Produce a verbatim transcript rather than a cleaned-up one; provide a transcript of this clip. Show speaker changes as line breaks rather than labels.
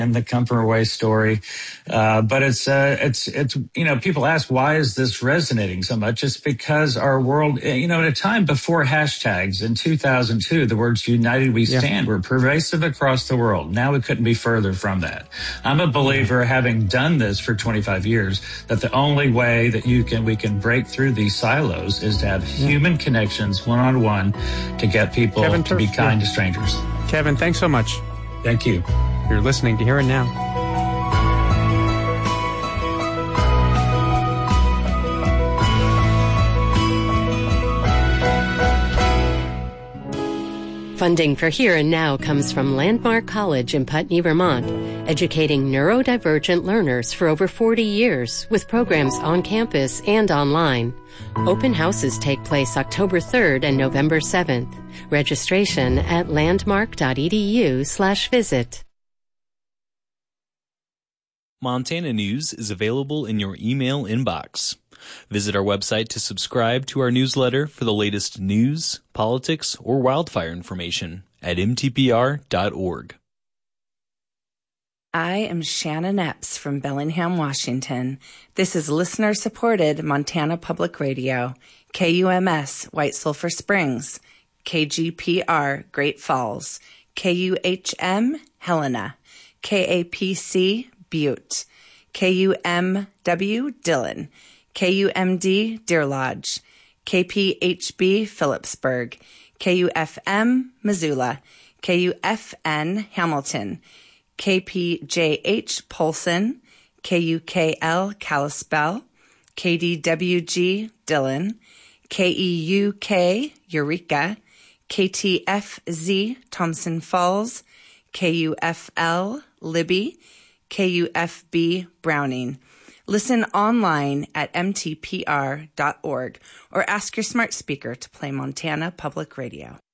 in the Comfort story. Uh, but it's, uh, it's, it's, you know, people ask, why is this resonating so much? It's because our world, you know, at a time before hashtags in two thousand two, the words United We Stand yeah. were pervasive across the world. Now we couldn't be further from that. I'm a believer, having done this for twenty-five years, that the only way that you can, we can break through these silos is to have yeah. human connections one-on-one to get people Kevin to Turf, be kind yeah. to strangers.
Kevin, thanks so much.
Thank you.
You're listening to Here and Now.
Funding for Here and Now comes from Landmark College in Putney, Vermont, educating neurodivergent learners for over forty years with programs on campus and online. Open houses take place October third and November seventh. Registration at landmark.edu slash visit.
Montana News is available in your email inbox. Visit our website to subscribe to our newsletter for the latest news, politics, or wildfire information at m t p r dot org.
I am Shannon Epps from Bellingham, Washington. This is listener-supported Montana Public Radio, K U M S White Sulphur Springs, K G P R Great Falls, K U H M Helena, K A P C Butte, K U M W Dillon, K U M D Deer Lodge, K P H B Phillipsburg, K U F M Missoula, K U F N Hamilton, K P J H Polson, K U K L Kalispell, K D W G Dillon, K E U K Eureka, K T F Z Thompson Falls, K U F L Libby, K U F B Browning. Listen online at m t p r dot org or ask your smart speaker to play Montana Public Radio.